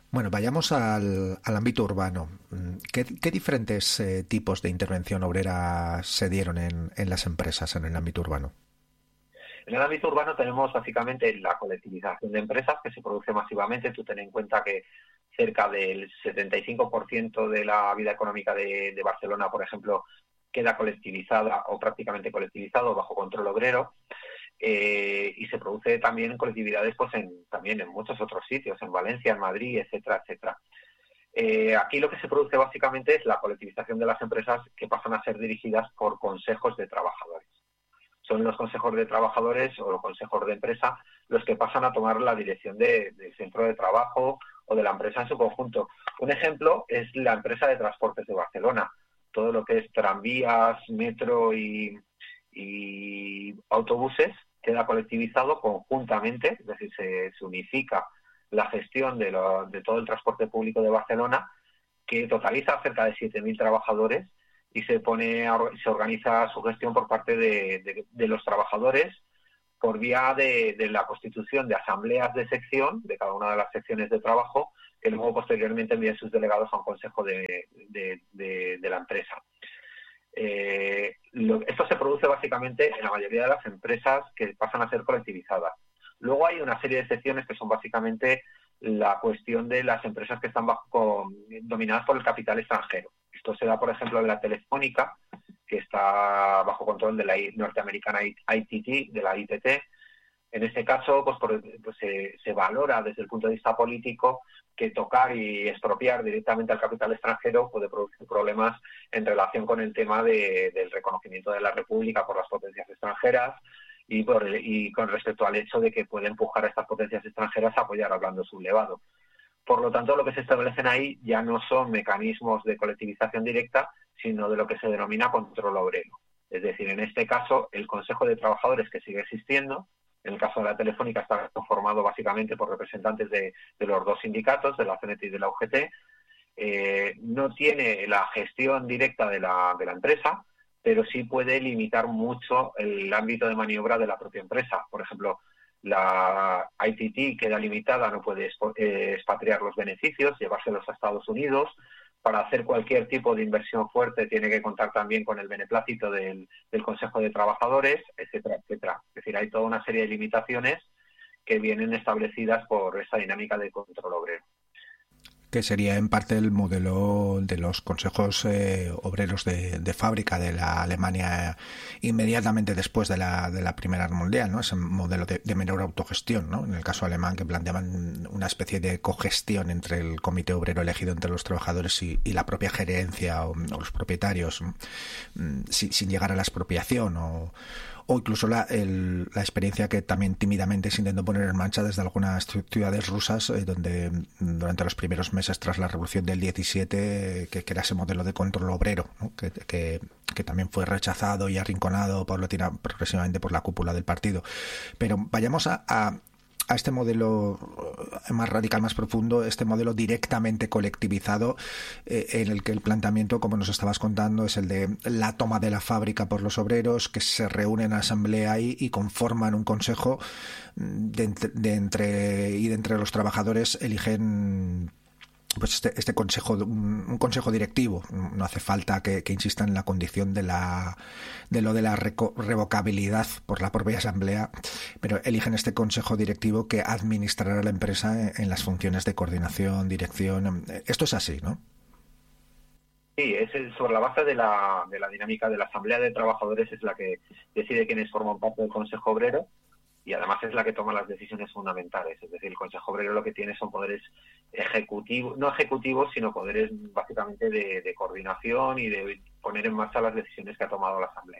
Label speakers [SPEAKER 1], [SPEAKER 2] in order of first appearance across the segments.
[SPEAKER 1] Bueno, vayamos al ámbito urbano. ¿Qué diferentes tipos de intervención obrera se dieron en las empresas en el ámbito urbano?
[SPEAKER 2] En el ámbito urbano tenemos básicamente la colectivización de empresas que se produce masivamente. Tú ten en cuenta que cerca del 75% de la vida económica de Barcelona, por ejemplo, queda colectivizada o prácticamente colectivizado bajo control obrero. Y se produce también en colectividades pues también en muchos otros sitios, en Valencia, en Madrid, etcétera, etcétera. Aquí lo que se produce básicamente es la colectivización de las empresas que pasan a ser dirigidas por consejos de trabajadores. Son los consejos de trabajadores o los consejos de empresa los que pasan a tomar la dirección del centro de trabajo o de la empresa en su conjunto. Un ejemplo es la empresa de transportes de Barcelona. Todo lo que es tranvías, metro y autobuses queda colectivizado conjuntamente, es decir, se unifica la gestión de todo el transporte público de Barcelona, que totaliza cerca de 7.000 trabajadores y se organiza su gestión por parte de los trabajadores por vía de la constitución de asambleas de sección de cada una de las secciones de trabajo, que luego posteriormente envían sus delegados a un consejo de la empresa. Esto se produce básicamente en la mayoría de las empresas que pasan a ser colectivizadas. Luego hay una serie de excepciones que son básicamente la cuestión de las empresas que están dominadas por el capital extranjero. Esto se da, por ejemplo, en la Telefónica, que está bajo control de la norteamericana ITT, de la ITT. En este caso, se valora desde el punto de vista político que tocar y expropiar directamente al capital extranjero puede producir problemas en relación con el tema del reconocimiento de la República por las potencias extranjeras y con respecto al hecho de que puede empujar a estas potencias extranjeras a apoyar al bando sublevado. Por lo tanto, lo que se establecen ahí ya no son mecanismos de colectivización directa, sino de lo que se denomina control obrero. Es decir, en este caso, el Consejo de Trabajadores, que sigue existiendo, en el caso de la Telefónica está conformado básicamente por representantes de los dos sindicatos, de la CNT y de la UGT. No tiene la gestión directa de la empresa, pero sí puede limitar mucho el ámbito de maniobra de la propia empresa. Por ejemplo, la ITT queda limitada, no puede expatriar los beneficios, llevárselos a Estados Unidos. Para hacer cualquier tipo de inversión fuerte tiene que contar también con el beneplácito del Consejo de Trabajadores, etcétera, etcétera. Es decir, hay toda una serie de limitaciones que vienen establecidas por esa dinámica de control obrero.
[SPEAKER 1] Que sería en parte el modelo de los consejos obreros de fábrica de la Alemania inmediatamente después de la Primera Guerra Mundial, ¿no? Ese modelo de menor autogestión, ¿no? En el caso alemán, que planteaban una especie de cogestión entre el comité obrero elegido entre los trabajadores y la propia gerencia o los propietarios, sin llegar a la expropiación o incluso la experiencia que también tímidamente se intentó poner en marcha desde algunas ciudades rusas, donde durante los primeros meses tras la revolución del 17, que era ese modelo de control obrero, ¿no? que también fue rechazado y arrinconado progresivamente por la cúpula del partido. Pero vayamos a este modelo más radical, más profundo, este modelo directamente colectivizado, en el que el planteamiento, como nos estabas contando, es el de la toma de la fábrica por los obreros, que se reúnen en asamblea y conforman un consejo de entre los trabajadores eligen pues este consejo, un consejo directivo. No hace falta que insistan en la condición de lo de la revocabilidad por la propia asamblea, pero eligen este consejo directivo que administrará la empresa en las funciones de coordinación, dirección. Esto es así, ¿no?
[SPEAKER 2] Sí, es sobre la base de la dinámica de la asamblea de trabajadores, es la que decide quiénes forman parte del Consejo Obrero, y además es la que toma las decisiones fundamentales. Es decir, el Consejo Obrero lo que tiene son poderes ejecutivos, no ejecutivos, sino poderes básicamente de coordinación y de poner en marcha las decisiones que ha tomado la Asamblea.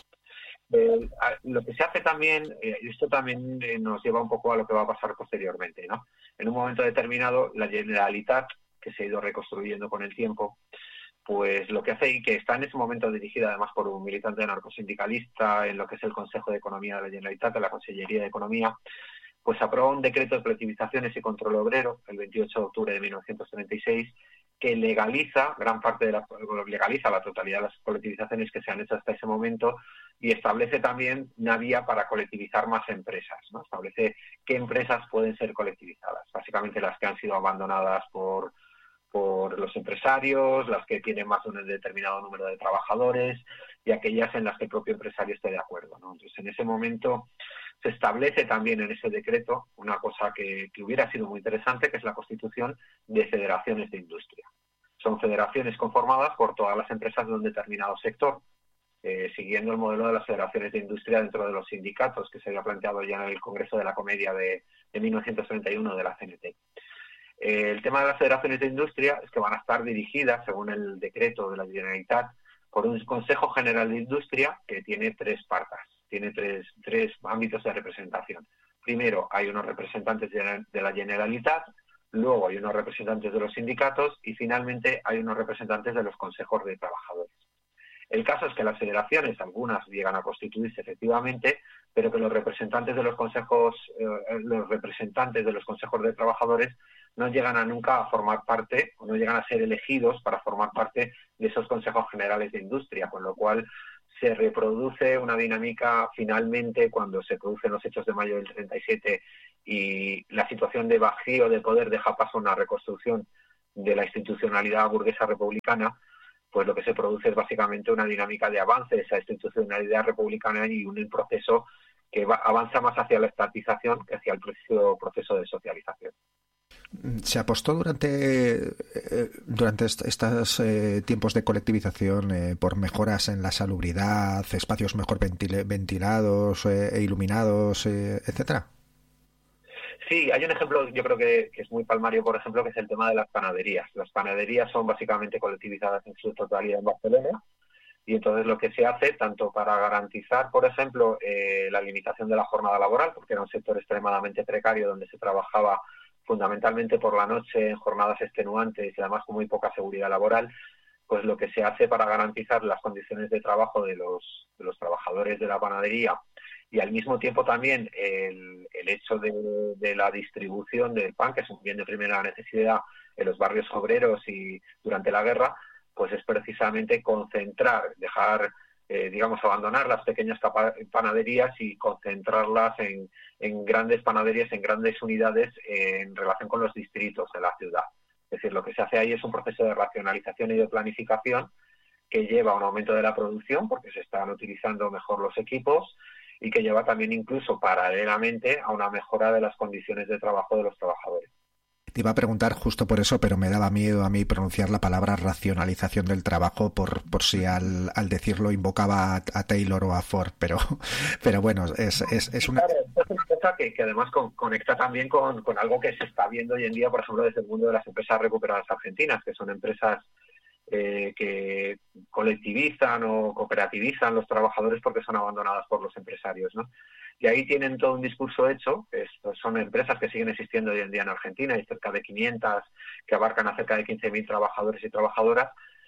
[SPEAKER 2] Lo que se hace también, y esto también nos lleva un poco a lo que va a pasar posteriormente, ¿no? En un momento determinado, la Generalitat, que se ha ido reconstruyendo con el tiempo, pues lo que hace, y que está en ese momento dirigida además por un militante anarcosindicalista en lo que es el Consejo de Economía de la Generalitat, de la Consellería de Economía, pues aprueba un decreto de colectivizaciones y control obrero el 28 de octubre de 1936 que legaliza legaliza la totalidad de las colectivizaciones que se han hecho hasta ese momento y establece también una vía para colectivizar más empresas, ¿no? Establece qué empresas pueden ser colectivizadas, básicamente las que han sido abandonadas por los empresarios, las que tienen más de un determinado número de trabajadores y aquellas en las que el propio empresario esté de acuerdo, ¿no? Entonces, en ese momento se establece también en ese decreto una cosa que hubiera sido muy interesante, que es la constitución de federaciones de industria. Son federaciones conformadas por todas las empresas de un determinado sector, siguiendo el modelo de las federaciones de industria dentro de los sindicatos que se había planteado ya en el Congreso de la Comedia de 1931 de la CNT. El tema de las federaciones de industria es que van a estar dirigidas, según el decreto de la Generalitat, por un Consejo General de Industria que tiene tres patas, tiene tres ámbitos de representación. Primero, hay unos representantes de la Generalitat, luego hay unos representantes de los sindicatos y finalmente hay unos representantes de los consejos de trabajadores. El caso es que las federaciones, algunas llegan a constituirse efectivamente, pero que los representantes de los consejos de trabajadores no llegan nunca a formar parte o no llegan a ser elegidos para formar parte de esos consejos generales de industria, con lo cual se reproduce una dinámica finalmente cuando se producen los hechos de mayo del 37 y la situación de vacío de poder deja paso a una reconstrucción de la institucionalidad burguesa republicana. Pues lo que se produce es básicamente una dinámica de avance de esa institucionalidad republicana y un proceso que avanza más hacia la estatización que hacia el proceso de socialización.
[SPEAKER 1] Se apostó durante estos tiempos de colectivización por mejoras en la salubridad, espacios mejor ventilados e iluminados, etcétera.
[SPEAKER 2] Sí, hay un ejemplo, yo creo que es muy palmario, por ejemplo, que es el tema de las panaderías. Las panaderías son básicamente colectivizadas en su totalidad en Barcelona y entonces lo que se hace, tanto para garantizar, por ejemplo, la limitación de la jornada laboral, porque era un sector extremadamente precario donde se trabajaba fundamentalmente por la noche en jornadas extenuantes y además con muy poca seguridad laboral, pues lo que se hace para garantizar las condiciones de trabajo de los trabajadores de la panadería y al mismo tiempo también el hecho de la distribución del pan, que es un bien de primera necesidad en los barrios obreros y durante la guerra, pues es precisamente concentrar, abandonar las pequeñas panaderías y concentrarlas en grandes panaderías, en grandes unidades en relación con los distritos de la ciudad. Es decir, lo que se hace ahí es un proceso de racionalización y de planificación que lleva a un aumento de la producción porque se están utilizando mejor los equipos y que lleva también incluso paralelamente a una mejora de las condiciones de trabajo de los trabajadores.
[SPEAKER 1] Te iba a preguntar justo por eso, pero me daba miedo a mí pronunciar la palabra racionalización del trabajo por si al decirlo invocaba a Taylor o a Ford, pero bueno, es una...
[SPEAKER 2] Claro, es una cosa que además conecta también con algo que se está viendo hoy en día, por ejemplo, desde el mundo de las empresas recuperadas argentinas, que son empresas que colectivizan o cooperativizan los trabajadores porque son abandonadas por los empresarios, ¿no? Y ahí tienen todo un discurso hecho, son empresas que siguen existiendo hoy en día en Argentina, hay cerca de 500 que abarcan a cerca de 15.000 trabajadores y trabajadoras,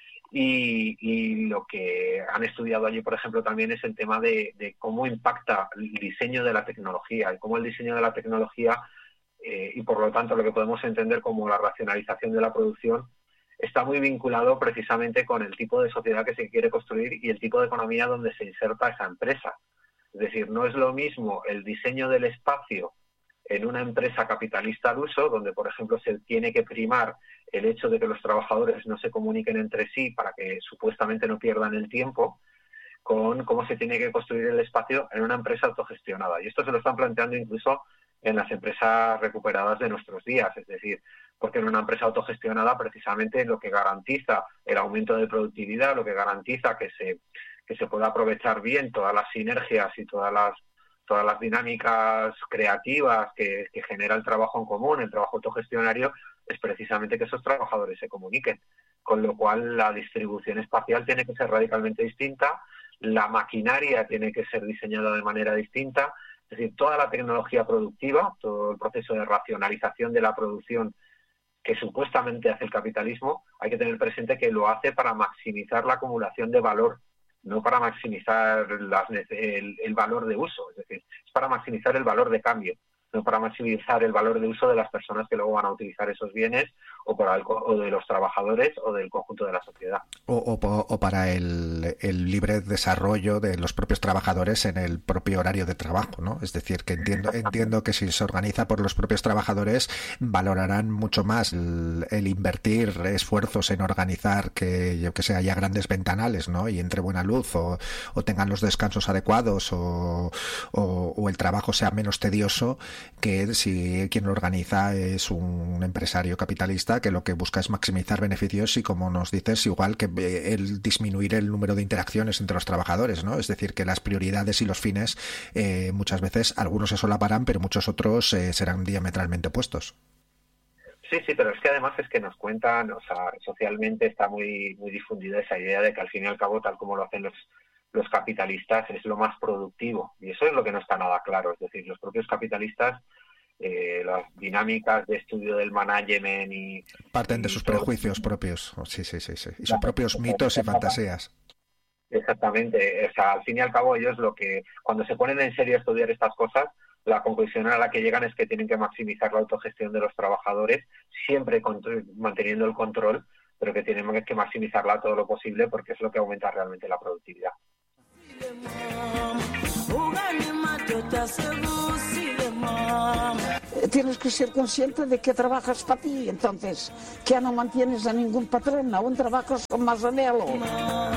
[SPEAKER 2] y lo que han estudiado allí, por ejemplo, también es el tema de cómo impacta el diseño de la tecnología, y cómo el diseño de la tecnología, y por lo tanto lo que podemos entender como la racionalización de la producción, está muy vinculado precisamente con el tipo de sociedad que se quiere construir y el tipo de economía donde se inserta esa empresa. Es decir, no es lo mismo el diseño del espacio en una empresa capitalista al uso, donde, por ejemplo, se tiene que primar el hecho de que los trabajadores no se comuniquen entre sí para que supuestamente no pierdan el tiempo, con cómo se tiene que construir el espacio en una empresa autogestionada. Y esto se lo están planteando incluso en las empresas recuperadas de nuestros días, es decir, porque en una empresa autogestionada precisamente lo que garantiza el aumento de productividad, lo que garantiza que se pueda aprovechar bien todas las sinergias y todas las dinámicas creativas que genera el trabajo en común, el trabajo autogestionario, es precisamente que esos trabajadores se comuniquen. Con lo cual la distribución espacial tiene que ser radicalmente distinta, la maquinaria tiene que ser diseñada de manera distinta, es decir, toda la tecnología productiva, todo el proceso de racionalización de la producción que supuestamente hace el capitalismo, hay que tener presente que lo hace para maximizar la acumulación de valor, no para maximizar el valor de uso, es decir, es para maximizar el valor de cambio, no para maximizar el valor de uso de las personas que luego van a utilizar esos bienes o de los trabajadores o del conjunto de la sociedad.
[SPEAKER 1] O para el libre desarrollo de los propios trabajadores en el propio horario de trabajo, ¿no? Es decir, que entiendo que si se organiza por los propios trabajadores valorarán mucho más el invertir esfuerzos en organizar que, yo que sé, haya grandes ventanales, ¿no? Y entre buena luz o tengan los descansos adecuados o el trabajo sea menos tedioso, que si quien lo organiza es un empresario capitalista que lo que busca es maximizar beneficios y, como nos dices, igual que el disminuir el número de interacciones entre los trabajadores, ¿no? Es decir, que las prioridades y los fines muchas veces algunos se solaparán, pero muchos otros serán diametralmente opuestos.
[SPEAKER 2] Sí, pero es que además es que nos cuentan, o sea, socialmente está muy difundida esa idea de que al fin y al cabo, tal como lo hacen los capitalistas, es lo más productivo, y eso es lo que no está nada claro. Es decir, los propios capitalistas, las dinámicas de estudio del management y
[SPEAKER 1] parten de sus prejuicios propios, sí, y sus propios mitos y fantasías.
[SPEAKER 2] Exactamente, o sea, al fin y al cabo ellos cuando se ponen en serio a estudiar estas cosas, la conclusión a la que llegan es que tienen que maximizar la autogestión de los trabajadores, siempre manteniendo el control, pero que tienen que maximizarla todo lo posible porque es lo que aumenta realmente la productividad.
[SPEAKER 3] Tienes que ser consciente de que trabajas para ti, entonces que ya no mantienes a ningún patrón, aún trabajas con más anhelo.